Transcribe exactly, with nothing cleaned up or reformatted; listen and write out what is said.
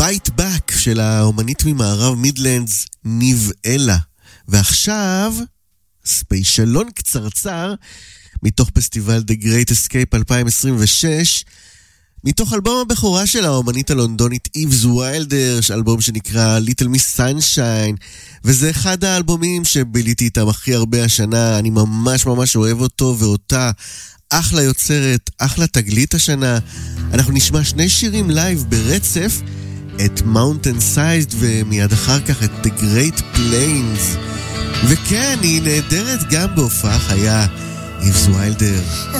בייט בק של האומנית ממערב מידלנדס, ניב אלה. ועכשיו, ספיישלון קצרצר, מתוך פסטיבל The Great Escape אלפיים עשרים ושש, מתוך אלבום הבכורה של האומנית הלונדונית איבס ויילדר, אלבום שנקרא Little Miss Sunshine, וזה אחד האלבומים שביליתי איתם הכי הרבה השנה, אני ממש ממש אוהב אותו ואותה, אחלה יוצרת, אחלה תגלית השנה. אנחנו נשמע שני שירים לייב ברצף, את Mountain Sized ומיד אחר כך את The Great Plains, וכן, היא נהדרת גם בהופעה חיה, איבס ויילדר.